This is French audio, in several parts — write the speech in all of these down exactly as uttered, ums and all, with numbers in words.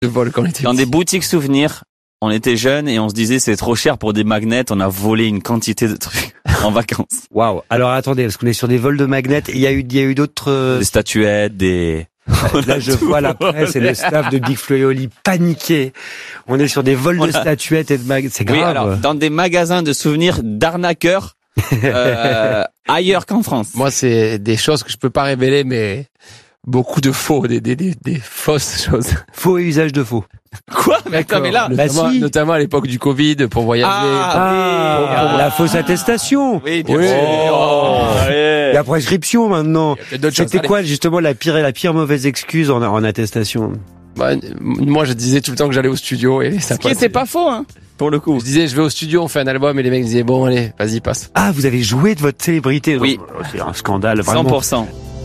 de vol quand on était Dans petit. des boutiques souvenirs, on était jeunes et on se disait c'est trop cher pour des magnets. On a volé une quantité de trucs en vacances. Waouh. Alors attendez, parce qu'on est sur des vols de magnets. Il y a eu, il y a eu d'autres. euh, Des statuettes, des... Là, je vois la presse et le staff de Big Flo et Oli paniquer. On est sur des vols de On a- statuettes et de magnets. C'est grave. Oui, alors, dans des magasins de souvenirs d'arnaqueurs, euh, ailleurs qu'en France. Moi, c'est des choses que je peux pas révéler, mais beaucoup de faux, des, des, des, des fausses choses. Faux et usage de faux. Quoi? Mais attends, mais là, Bah Notamment, si. notamment à l'époque du Covid, pour voyager. Ah, Ah, oui. la fausse attestation. oui, bien Oui. sûr. Oh. Allez. La prescription maintenant. Il y a peut-être d'autres choses. C'était Allez. quoi justement la pire et la pire mauvaise excuse en, en attestation? Bah, moi, je disais tout le temps que j'allais au studio et ça Ce qui passait. était pas faux, hein, pour le coup. Je disais, je vais au studio, on fait un album, et les mecs disaient, bon, allez, vas-y, passe. Ah, vous avez joué de votre célébrité. Oui. Oh, c'est un scandale cent vraiment. pour cent.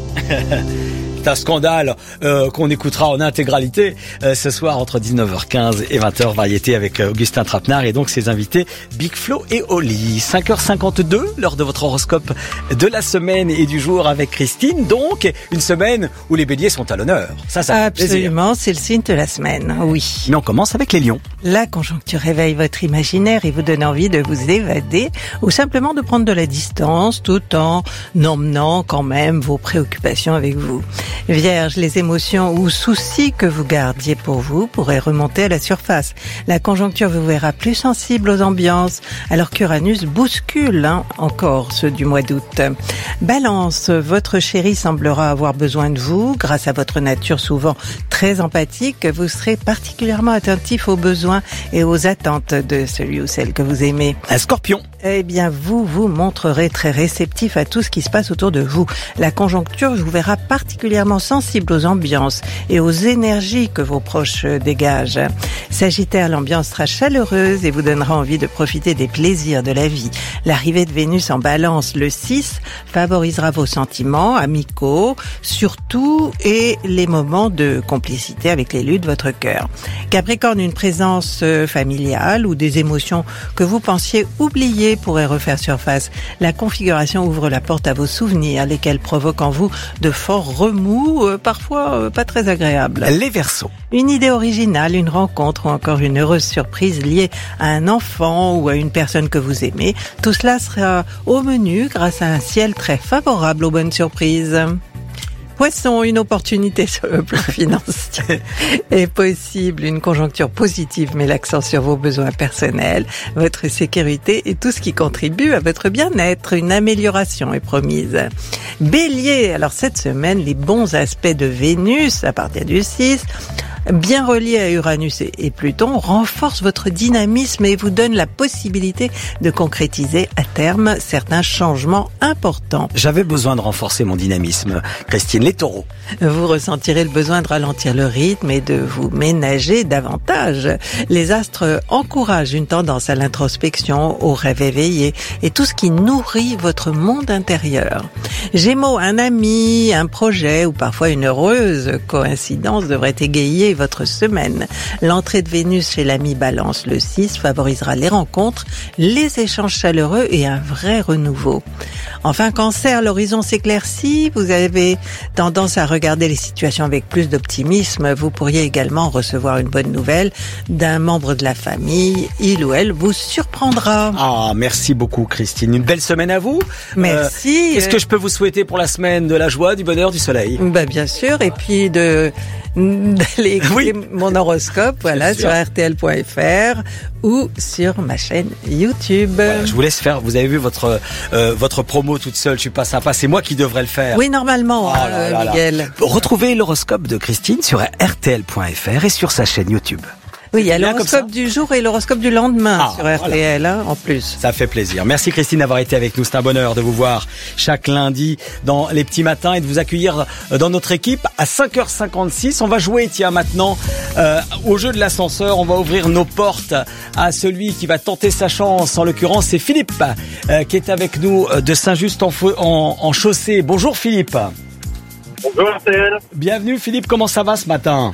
C'est un scandale euh, qu'on écoutera en intégralité euh, ce soir entre dix-neuf heures quinze et vingt heures, variété avec euh, Augustin Trapenard et donc ses invités Big Flo et Oli. cinq heures cinquante-deux, l'heure de votre horoscope de la semaine et du jour avec Christine. Donc, une semaine où les béliers sont à l'honneur. Ça, ça fait plaisir. Absolument, c'est le signe de la semaine, oui. Mais on commence avec les lions. La conjoncture réveille votre imaginaire et vous donne envie de vous évader ou simplement de prendre de la distance tout en emmenant quand même vos préoccupations avec vous. Vierge, les émotions ou soucis que vous gardiez pour vous pourraient remonter à la surface. La conjoncture vous verra plus sensible aux ambiances, alors qu'Uranus bouscule hein, encore ceux du mois d'août. Balance, votre chéri semblera avoir besoin de vous. Grâce à votre nature souvent très empathique, vous serez particulièrement attentif aux besoins et aux attentes de celui ou celle que vous aimez. Un scorpion. Eh bien, vous vous montrerez très réceptif à tout ce qui se passe autour de vous. La conjoncture vous verra particulièrement sensible aux ambiances et aux énergies que vos proches dégagent. Sagittaire, l'ambiance sera chaleureuse et vous donnera envie de profiter des plaisirs de la vie. L'arrivée de Vénus en Balance le six favorisera vos sentiments amicaux, surtout, et les moments de complicité avec l'élu de votre cœur. Capricorne, une présence familiale ou des émotions que vous pensiez oublier pourrait refaire surface. La configuration ouvre la porte à vos souvenirs, lesquels provoquent en vous de forts remous, euh, parfois euh, pas très agréables. Les Verseaux. Une idée originale, une rencontre ou encore une heureuse surprise liée à un enfant ou à une personne que vous aimez, tout cela sera au menu grâce à un ciel très favorable aux bonnes surprises. Poisson, une opportunité sur le plan financier est possible, une conjoncture positive met l'accent sur vos besoins personnels, votre sécurité et tout ce qui contribue à votre bien-être. Une amélioration est promise. Bélier, alors cette semaine, les bons aspects de Vénus à partir du six, bien reliés à Uranus et Pluton, renforcent votre dynamisme et vous donnent la possibilité de concrétiser à terme certains changements importants. J'avais besoin de renforcer mon dynamisme. Christine, les taureaux. Vous ressentirez le besoin de ralentir le rythme et de vous ménager davantage. Les astres encouragent une tendance à l'introspection, au rêve éveillé et tout ce qui nourrit votre monde intérieur. Gémeaux, un ami, un projet ou parfois une heureuse coïncidence devrait égayer votre semaine. L'entrée de Vénus chez l'ami Balance le six favorisera les rencontres, les échanges chaleureux et un vrai renouveau. Enfin, Cancer, l'horizon s'éclaircit, vous avez tendance à regarder les situations avec plus d'optimisme. Vous pourriez également recevoir une bonne nouvelle d'un membre de la famille. Il ou elle vous surprendra. Ah, merci beaucoup Christine. Une belle semaine à vous. Merci. Euh, Qu'est-ce que je peux vous souhaiter pour la semaine? De la joie, du bonheur, du soleil? Bah, bien sûr, et puis de d'aller écouter Oui. mon horoscope, voilà, sûr. sur R T L point F R ou sur ma chaîne YouTube. Voilà, je vous laisse faire. Vous avez vu votre euh, votre promo toute seule. Je suis pas sympa. C'est moi qui devrais le faire. Oui, normalement, Oh hein, là là là. Miguel. Retrouvez l'horoscope de Christine sur R T L point F R et sur sa chaîne YouTube. Oui, il y a bien comme l'horoscope du jour et l'horoscope du lendemain Ah, sur R T L, hein, en plus. Ça fait plaisir. Merci Christine d'avoir été avec nous. C'est un bonheur de vous voir chaque lundi dans les petits matins et de vous accueillir dans notre équipe à cinq heures cinquante-six. On va jouer, tiens, maintenant euh, au jeu de l'ascenseur. On va ouvrir nos portes à celui qui va tenter sa chance. En l'occurrence, c'est Philippe euh, qui est avec nous de Saint-Just en, en, en Chaussée. Bonjour Philippe. Bonjour R T L. Bienvenue Philippe. Comment ça va ce matin?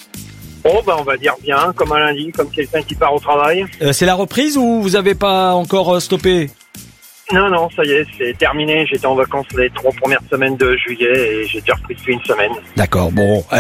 Bon, ben on va dire bien, comme un lundi, comme quelqu'un qui part au travail. euh, C'est la reprise ou vous avez pas encore euh, stoppé? Non, non, ça y est, c'est terminé. J'étais en vacances les trois premières semaines de juillet et j'ai déjà repris depuis une semaine. D'accord, bon, eh,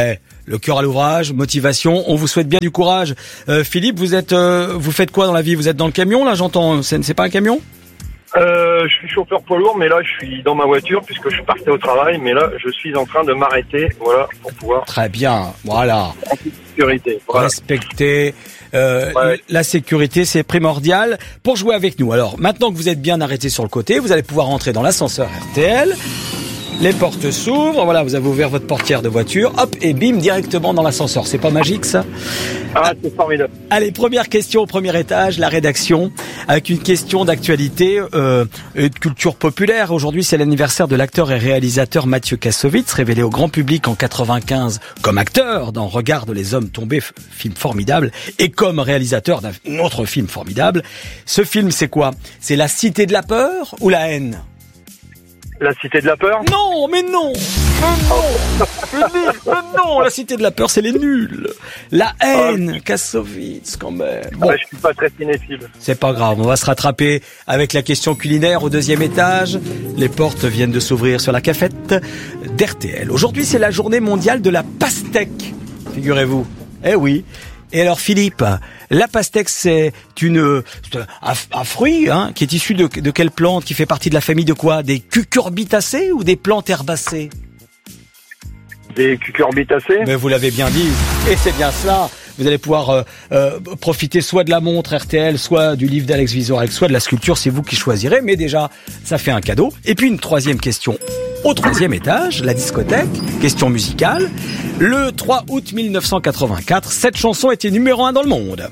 le cœur à l'ouvrage, motivation. On vous souhaite bien du courage. Euh, Philippe, vous êtes, euh, vous faites quoi dans la vie? Vous êtes dans le camion là, j'entends. C'est, c'est pas un camion? Euh, je suis chauffeur poids lourd, mais là, je suis dans ma voiture puisque je partais au travail. Mais là, je suis en train de m'arrêter, voilà, pour pouvoir. Très bien, voilà. En toute sécurité. Voilà. Respecter euh, Ouais. la sécurité, c'est primordial pour jouer avec nous. Alors, maintenant que vous êtes bien arrêté sur le côté, vous allez pouvoir entrer dans l'ascenseur R T L. Les portes s'ouvrent, voilà, vous avez ouvert votre portière de voiture, hop, et bim, directement dans l'ascenseur. C'est pas magique, ça? Ah, c'est formidable. Allez, première question au premier étage, la rédaction, avec une question d'actualité euh, et de culture populaire. Aujourd'hui, c'est l'anniversaire de l'acteur et réalisateur Mathieu Kassovitz, révélé au grand public en quatre-vingt-quinze comme acteur dans Regarde les hommes tombés, f- film formidable, et comme réalisateur d'un autre film formidable. Ce film, c'est quoi? C'est La Cité de la peur ou La haine? La Cité de la peur? Non, mais non, mais non, mais nul, mais non, La Cité de la peur, c'est les nuls. La haine, Kassovitz, quand même. Bon, Ah, je suis pas très cinéphile. c'est pas grave, on va se rattraper avec la question culinaire au deuxième étage. Les portes viennent de s'ouvrir sur la cafette d'R T L. Aujourd'hui, c'est la journée mondiale de la pastèque, figurez-vous. Eh oui. Et alors Philippe, la pastèque c'est une c'est un, un fruit hein, qui est issu de, de quelle plante, qui fait partie de la famille de quoi? Des cucurbitacées ou des plantes herbacées? Des cucurbitacées? Mais vous l'avez bien dit, et c'est bien cela. Vous allez pouvoir euh, euh, profiter soit de la montre R T L, soit du livre d'Alex Vizorek, soit de la sculpture, c'est vous qui choisirez. Mais déjà, ça fait un cadeau. Et puis une troisième question. Au troisième étage, la discothèque, question musicale. Le trois août mille neuf cent quatre-vingt-quatre, cette chanson était numéro un dans le monde.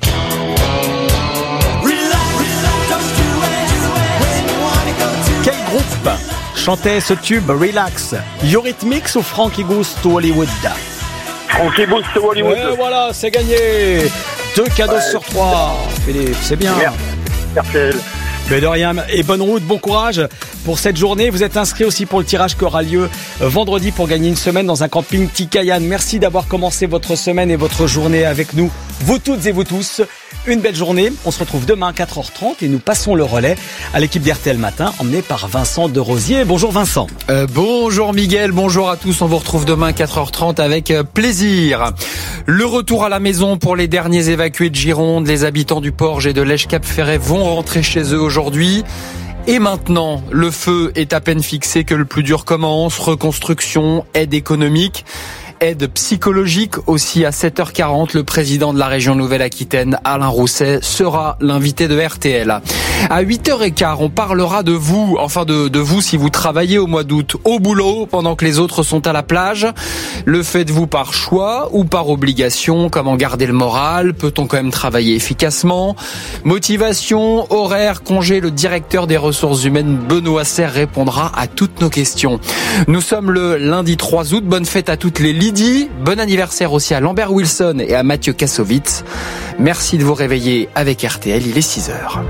Quel groupe chantait ce tube Relax? Eurythmics ou Frankie Goes to Hollywood? Frankie Goes to Hollywood. Et voilà, c'est gagné. Deux cadeaux Ouais. sur trois, Philippe, c'est bien. Merci. R T L. Mais de rien, et bonne route, bon courage pour cette journée. Vous êtes inscrit aussi pour le tirage qui aura lieu vendredi pour gagner une semaine dans un camping Tikayan. Merci d'avoir commencé votre semaine et votre journée avec nous, vous toutes et vous tous. Une belle journée, on se retrouve demain à quatre heures trente et nous passons le relais à l'équipe d'R T L Matin, emmenée par Vincent de Rosier. Bonjour Vincent. Euh, bonjour Miguel, bonjour à tous. On vous retrouve demain à quatre heures trente avec euh, plaisir. Le retour à la maison pour les derniers évacués de Gironde. Les habitants du Porge et de l'Esch-Cap-Ferret vont rentrer chez eux aujourd'hui. Et maintenant, le feu est à peine fixé que le plus dur commence. Reconstruction, aide économique, aide psychologique aussi. À sept heures quarante, le président de la région Nouvelle-Aquitaine, Alain Rousset, sera l'invité de R T L. À huit heures quinze, on parlera de vous, enfin de, de vous si vous travaillez au mois d'août au boulot pendant que les autres sont à la plage. Le faites-vous par choix ou par obligation? Comment garder le moral? Peut-on quand même travailler efficacement? Motivation, horaire, congé, le directeur des ressources humaines, Benoît Serre, répondra à toutes nos questions. Nous sommes le lundi trois août. Bonne fête à toutes les Lydie. Bon anniversaire aussi à Lambert Wilson et à Mathieu Kassovitz. Merci de vous réveiller avec R T L. Il est six heures.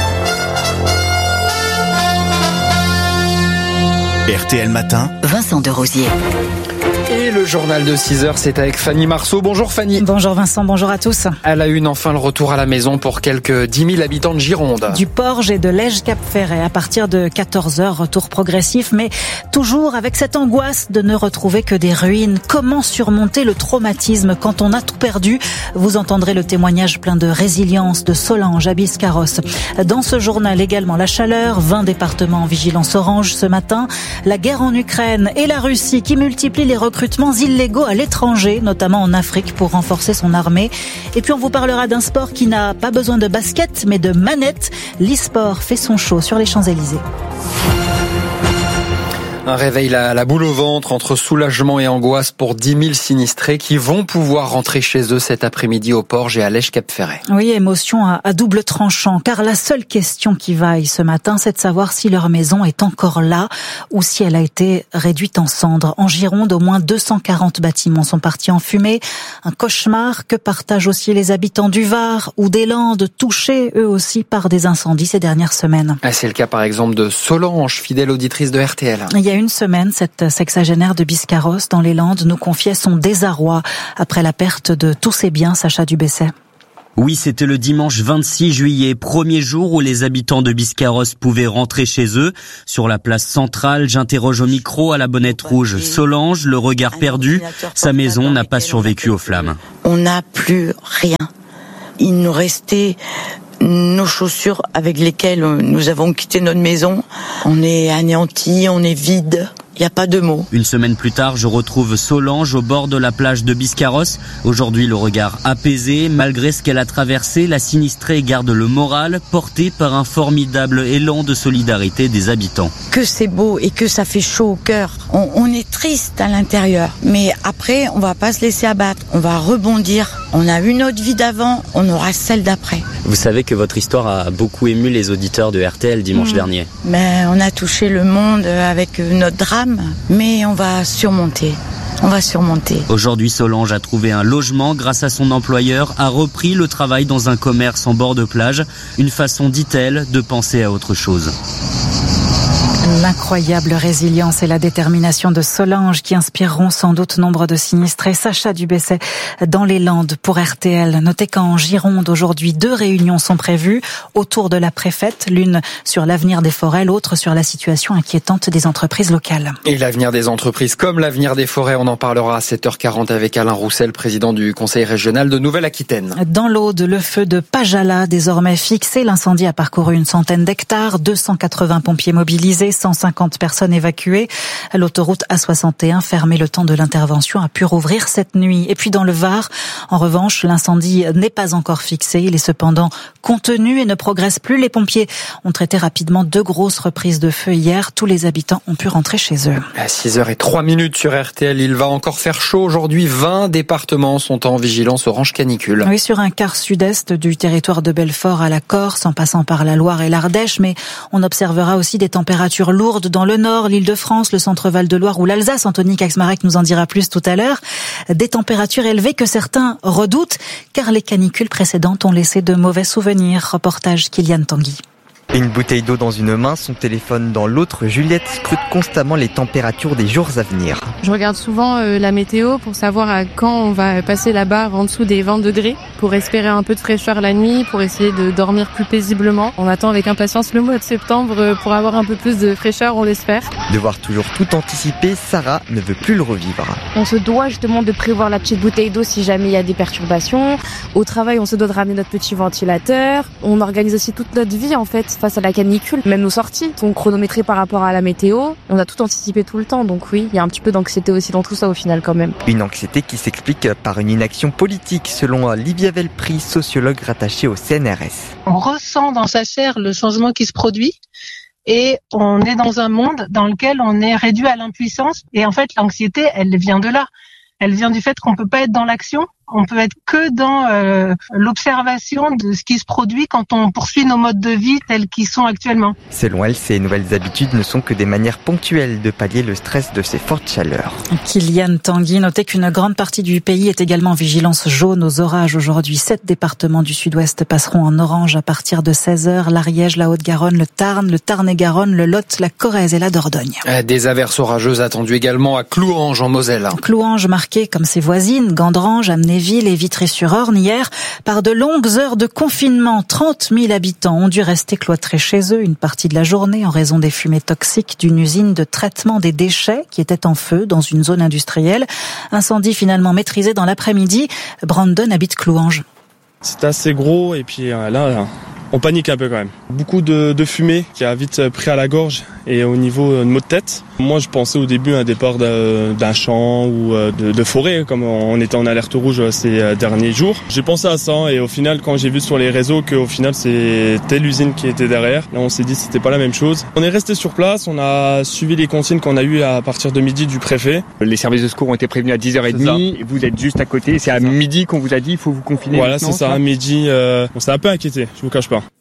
R T L Matin, Vincent de Rosier. Et le journal de six heures, c'est avec Fanny Marceau. Bonjour Fanny. Bonjour Vincent, bonjour à tous. À la une, enfin le retour à la maison pour quelques dix mille habitants de Gironde. Du Porge et de l'Esch-Cap-Ferret à partir de quatorze heures, retour progressif, mais toujours avec cette angoisse de ne retrouver que des ruines. Comment surmonter le traumatisme quand on a tout perdu? Vous entendrez le témoignage plein de résilience de Solange à Biscarrosse. Dans ce journal également, la chaleur, vingt départements en vigilance orange ce matin, la guerre en Ukraine et la Russie qui multiplie les recrutements illégaux à l'étranger, notamment en Afrique, pour renforcer son armée. Et puis on vous parlera d'un sport qui n'a pas besoin de basket, mais de manette. L'e-sport fait son show sur les Champs-Élysées. Un réveil la, la boule au ventre entre soulagement et angoisse pour dix mille sinistrés qui vont pouvoir rentrer chez eux cet après-midi au Porge et à l'Esch-Cap-Ferret. Oui, émotion à, à double tranchant, car la seule question qui vaille ce matin, c'est de savoir si leur maison est encore là ou si elle a été réduite en cendres. En Gironde, au moins deux cent quarante bâtiments sont partis en fumée. Un cauchemar que partagent aussi les habitants du Var ou des Landes, touchés eux aussi par des incendies ces dernières semaines. C'est le cas par exemple de Solange, fidèle auditrice de R T L. Il y a une semaine, cette sexagénaire de Biscarrosse, dans les Landes, nous confiait son désarroi après la perte de tous ses biens, Sacha Dubesset. Oui, c'était le dimanche vingt-six juillet, premier jour où les habitants de Biscarrosse pouvaient rentrer chez eux. Sur la place centrale, j'interroge au micro à la bonnette rouge Solange, le regard perdu. Sa maison n'a pas survécu aux flammes. On n'a plus rien. Il nous restait nos chaussures avec lesquelles nous avons quitté notre maison. On est anéantis, on est vide. Il n'y a pas de mots. Une semaine plus tard, je retrouve Solange au bord de la plage de Biscarrosse. Aujourd'hui, le regard apaisé. Malgré ce qu'elle a traversé, la sinistrée garde le moral, portée par un formidable élan de solidarité des habitants. Que c'est beau et que ça fait chaud au cœur. On, on est triste à l'intérieur. Mais après, on va pas se laisser abattre. On va rebondir. On a eu notre vie d'avant, on aura celle d'après. Vous savez que votre histoire a beaucoup ému les auditeurs de R T L dimanche mmh. dernier. Mais on a touché le monde avec notre drame, mais on va surmonter. On va surmonter. Aujourd'hui, Solange a trouvé un logement grâce à son employeur, a repris le travail dans un commerce en bord de plage. Une façon, dit-elle, de penser à autre chose. L'incroyable résilience et la détermination de Solange qui inspireront sans doute nombre de sinistrés. Sacha Dubesset dans les Landes pour R T L. Notez qu'en Gironde, aujourd'hui, deux réunions sont prévues autour de la préfète. L'une sur l'avenir des forêts, l'autre sur la situation inquiétante des entreprises locales. Et l'avenir des entreprises comme l'avenir des forêts, on en parlera à sept heures quarante avec Alain Roussel, président du Conseil régional de Nouvelle-Aquitaine. Dans l'Aude, le feu de Pajala, désormais fixé. L'incendie a parcouru une centaine d'hectares, deux cent quatre-vingts pompiers mobilisés, cent cinquante personnes évacuées. L'autoroute A soixante et un, fermée le temps de l'intervention, a pu rouvrir cette nuit. Et puis dans le Var, en revanche, l'incendie n'est pas encore fixé. Il est cependant contenu et ne progresse plus. Les pompiers ont traité rapidement deux grosses reprises de feu hier. Tous les habitants ont pu rentrer chez eux. À six heures trois minutes sur R T L, il va encore faire chaud aujourd'hui. vingt départements sont en vigilance orange canicule. Oui, sur un quart sud-est du territoire de Belfort à la Corse, en passant par la Loire et l'Ardèche. Mais on observera aussi des températures lourdes dans le nord, l'Île-de-France, le centre Val-de-Loire ou l'Alsace. Anthony Kaczmarek nous en dira plus tout à l'heure. Des températures élevées que certains redoutent, car les canicules précédentes ont laissé de mauvais souvenirs. Reportage Kylian Tanguy. Une bouteille d'eau dans une main, son téléphone dans l'autre, Juliette scrute constamment les températures des jours à venir. Je regarde souvent euh, la météo pour savoir à quand on va passer la barre en dessous des vingt degrés, pour espérer un peu de fraîcheur la nuit, pour essayer de dormir plus paisiblement. On attend avec impatience le mois de septembre pour avoir un peu plus de fraîcheur, on l'espère. Devoir toujours tout anticiper, Sarah ne veut plus le revivre. On se doit justement de prévoir la petite bouteille d'eau si jamais il y a des perturbations. Au travail, on se doit de ramener notre petit ventilateur. On organise aussi toute notre vie en fait face à la canicule. Même nos sorties sont chronométrées par rapport à la météo. On a tout anticipé tout le temps, donc oui, il y a un petit peu d'anxiété aussi dans tout ça au final quand même. Une anxiété qui s'explique par une inaction politique, selon Livia Velpri, sociologue rattachée au C N R S. On ressent dans sa chair le changement qui se produit. Et on est dans un monde dans lequel on est réduit à l'impuissance. Et en fait, l'anxiété, elle vient de là. Elle vient du fait qu'on peut pas être dans l'action. On peut être que dans euh, l'observation de ce qui se produit quand on poursuit nos modes de vie tels qu'ils sont actuellement. Selon elle, ces nouvelles habitudes ne sont que des manières ponctuelles de pallier le stress de ces fortes chaleurs. Kylian Tanguy, notez qu'une grande partie du pays est également en vigilance jaune aux orages aujourd'hui. Sept départements du sud-ouest passeront en orange à partir de seize heures. L'Ariège, la Haute-Garonne, le Tarn, le Tarn-et-Garonne, le Lot, la Corrèze et la Dordogne. Des averses orageuses attendues également à Clouange en Moselle. Clouange marqué comme ses voisines, Gandrange, Amnéville et Vitry-sur-Orne hier par de longues heures de confinement. trente mille habitants ont dû rester cloîtrés chez eux une partie de la journée en raison des fumées toxiques d'une usine de traitement des déchets qui était en feu dans une zone industrielle. Incendie finalement maîtrisé dans l'après-midi. Brandon habite Clouange. C'est assez gros et puis là, on panique un peu quand même. Beaucoup de, de fumée qui a vite pris à la gorge et au niveau de maux de tête. Moi, je pensais au début à un départ d'un champ ou de, de forêt, comme on était en alerte rouge ces derniers jours. J'ai pensé à ça et au final, quand j'ai vu sur les réseaux qu'au final c'était l'usine qui était derrière, là, on s'est dit que c'était pas la même chose. On est resté sur place, on a suivi les consignes qu'on a eues à partir de midi du préfet. Les services de secours ont été prévenus à dix heures trente et vous êtes juste à côté. C'est à midi qu'on vous a dit il faut vous confiner. Voilà, c'est ça, à midi. Euh, on s'est un peu inquiété, je vous cache pas.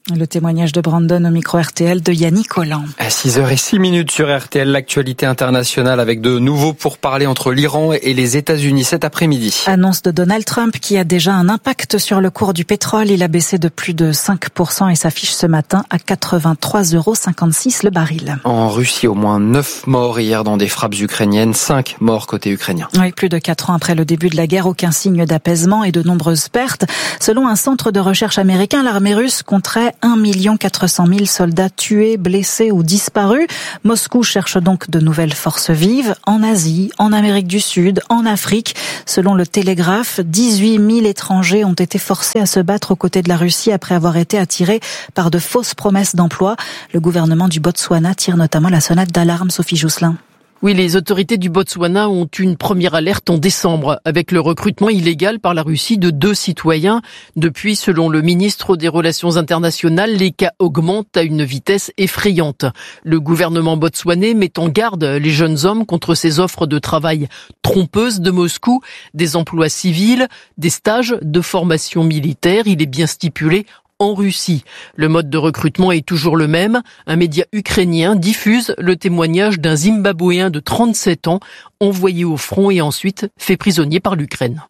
Le témoignage de Brandon au micro R T L de Yannick Collant. À six heures six sur R T L, l'actualité internationale avec de nouveaux pourparlers entre l'Iran et les États-Unis cet après-midi. Annonce de Donald Trump qui a déjà un impact sur le cours du pétrole. Il a baissé de plus de cinq pour cent et s'affiche ce matin à quatre-vingt-trois euros cinquante-six le baril. En Russie, au moins neuf morts hier dans des frappes ukrainiennes, cinq morts côté ukrainien. Oui, plus de quatre ans après le début de la guerre, aucun signe d'apaisement et de nombreuses pertes. Selon un centre de recherche américain, l'armée russe compterait un million quatre cent mille soldats tués, blessés ou disparus. Moscou cherche donc de nouvelles forces vives en Asie, en Amérique du Sud, en Afrique. Selon le Télégraphe, dix-huit mille étrangers ont été forcés à se battre aux côtés de la Russie après avoir été attirés par de fausses promesses d'emploi. Le gouvernement du Botswana tire notamment la sonnette d'alarme. Sophie Jousselin. Oui, les autorités du Botswana ont une première alerte en décembre avec le recrutement illégal par la Russie de deux citoyens. Depuis, selon le ministre des Relations internationales, les cas augmentent à une vitesse effrayante. Le gouvernement botswanais met en garde les jeunes hommes contre ces offres de travail trompeuses de Moscou, des emplois civils, des stages de formation militaire. Il est bien stipulé en Russie. Le mode de recrutement est toujours le même. Un média ukrainien diffuse le témoignage d'un Zimbabwéen de trente-sept ans envoyé au front et ensuite fait prisonnier par l'Ukraine.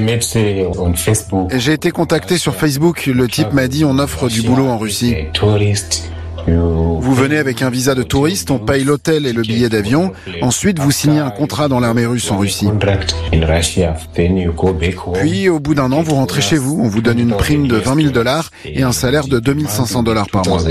J'ai été contacté sur Facebook. Le type m'a dit on offre du boulot en Russie. Vous venez avec un visa de touriste, on paye l'hôtel et le billet d'avion. Ensuite, vous signez un contrat dans l'armée russe en Russie. Puis, au bout d'un an, vous rentrez chez vous. On vous donne une prime de vingt mille dollars et un salaire de deux mille cinq cents dollars par mois.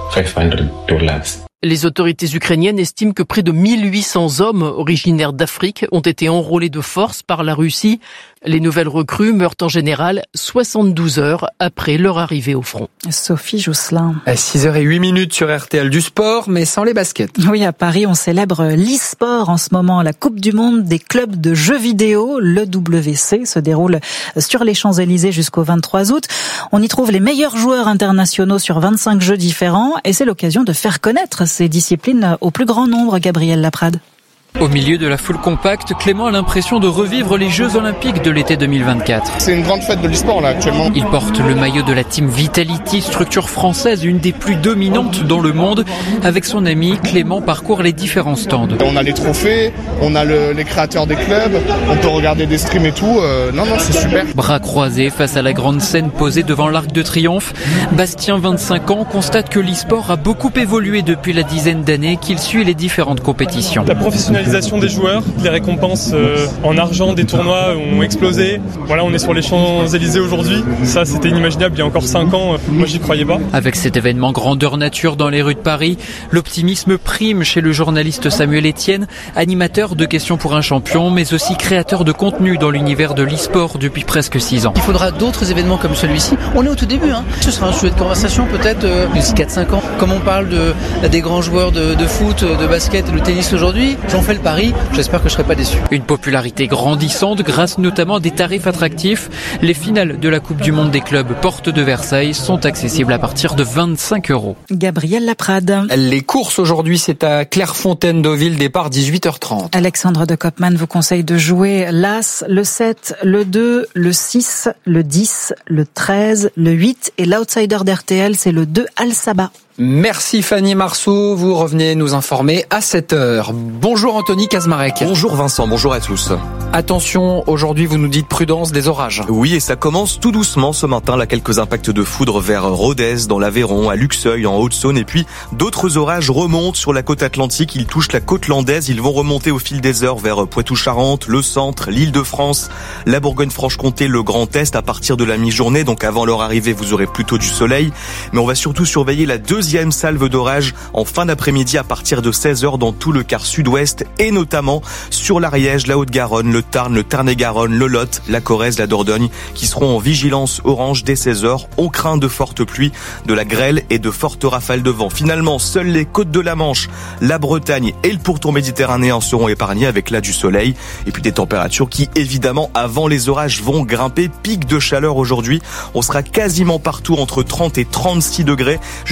Les autorités ukrainiennes estiment que près de mille huit cents hommes originaires d'Afrique ont été enrôlés de force par la Russie. Les nouvelles recrues meurent en général soixante-douze heures après leur arrivée au front. Sophie Jousselin. À six heures huit sur R T L, du sport, mais sans les baskets. Oui, à Paris, on célèbre l'e-sport en ce moment. La Coupe du monde des clubs de jeux vidéo, le W C, se déroule sur les Champs-Élysées jusqu'au vingt-trois août. On y trouve les meilleurs joueurs internationaux sur vingt-cinq jeux différents et c'est l'occasion de faire connaître ces disciplines au plus grand nombre. Gabriel Laprade. Au milieu de la foule compacte, Clément a l'impression de revivre les Jeux Olympiques de l'été deux mille vingt-quatre. C'est une grande fête de l'e-sport là actuellement. Il porte le maillot de la team Vitality, structure française, une des plus dominantes dans le monde. Avec son ami, Clément parcourt les différents stands. On a les trophées, on a le, les créateurs des clubs, on peut regarder des streams et tout. Euh, non, non, c'est super. Bras croisés face à la grande scène posée devant l'Arc de Triomphe, Bastien, vingt-cinq ans, constate que l'e-sport a beaucoup évolué depuis la dizaine d'années qu'il suit les différentes compétitions. La professionnalisation des joueurs, les récompenses euh, en argent des tournois ont explosé. Voilà, on est sur les Champs-Élysées aujourd'hui. Ça, c'était inimaginable il y a encore cinq ans. Moi, j'y croyais pas. Avec cet événement grandeur nature dans les rues de Paris, l'optimisme prime chez le journaliste Samuel Etienne, animateur de Questions pour un champion, mais aussi créateur de contenu dans l'univers de l'e-sport depuis presque six ans. Il faudra d'autres événements comme celui-ci. On est au tout début, hein. Ce sera un sujet de conversation peut-être euh, d'ici quatre cinq ans. Comme on parle de, des grands joueurs de, de foot, de basket et de tennis aujourd'hui, j'en fais le pari, j'espère que je serai pas déçu. Une popularité grandissante grâce notamment à des tarifs attractifs. Les finales de la Coupe du monde des clubs Porte de Versailles sont accessibles à partir de vingt-cinq euros. Gabriel Laprade. Les courses aujourd'hui, c'est à Clairefontaine-Deauville, départ dix-huit heures trente. Alexandre de Kopman vous conseille de jouer l'As, le sept, le deux, le six, le dix, le treize, le huit et l'outsider d'R T L, c'est le deux Al-Saba. Merci Fanny Marceau, vous revenez nous informer à sept heures. Bonjour Anthony Kazmarek. Bonjour Vincent, bonjour à tous. Attention, aujourd'hui vous nous dites prudence, des orages. Oui, et ça commence tout doucement ce matin, là quelques impacts de foudre vers Rodez, dans l'Aveyron, à Luxeuil, en Haute-Saône, et puis d'autres orages remontent sur la côte atlantique, ils touchent la côte landaise, ils vont remonter au fil des heures vers Poitou-Charentes, le centre, l'Île-de-France, la Bourgogne-Franche-Comté, le Grand Est à partir de la mi-journée, donc avant leur arrivée vous aurez plutôt du soleil, mais on va surtout surveiller la deuxième Deuxième salve d'orage en fin d'après-midi à partir de seize heures dans tout le quart sud-ouest et notamment sur l'Ariège, la Haute-Garonne, le Tarn, le Tarn-et-Garonne, le Lot, la Corrèze, la Dordogne qui seront en vigilance orange dès seize heures. On craint de fortes pluies, de la grêle et de fortes rafales de vent. Finalement, seules les côtes de la Manche, la Bretagne et le pourtour méditerranéen seront épargnés avec là du soleil et puis des températures qui évidemment avant les orages vont grimper. Pic de chaleur aujourd'hui, on sera quasiment partout entre trente et trente-six degrés jusqu'à trente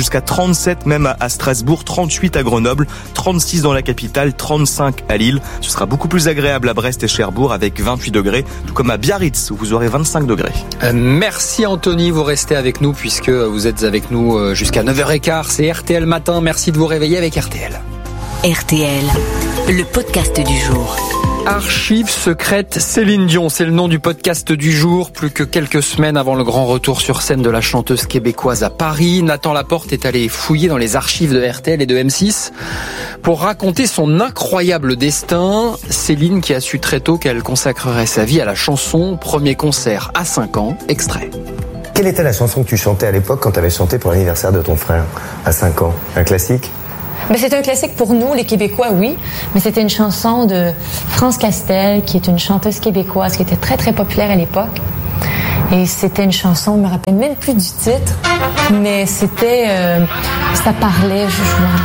trente-sept même à Strasbourg, trente-huit à Grenoble, trente-six dans la capitale, trente-cinq à Lille. Ce sera beaucoup plus agréable à Brest et Cherbourg avec vingt-huit degrés, tout comme à Biarritz où vous aurez vingt-cinq degrés. Euh, merci Anthony, vous restez avec nous puisque vous êtes avec nous jusqu'à neuf heures quinze. C'est R T L Matin, merci de vous réveiller avec R T L. R T L, le podcast du jour. Archives secrètes Céline Dion, c'est le nom du podcast du jour. Plus que quelques semaines avant le grand retour sur scène de la chanteuse québécoise à Paris, Nathan Laporte est allé fouiller dans les archives de R T L et de M six pour raconter son incroyable destin. Céline qui a su très tôt qu'elle consacrerait sa vie à la chanson. Premier concert à cinq ans, extrait. Quelle était la chanson que tu chantais à l'époque quand tu avais chanté pour l'anniversaire de ton frère à cinq ans? Un classique? Ben, c'est un classique pour nous, les Québécois, oui. Mais c'était une chanson de France Castel, qui est une chanteuse québécoise qui était très, très populaire à l'époque. Et c'était une chanson, je me rappelle même plus du titre, mais c'était... Euh, ça parlait, je, je me rappelle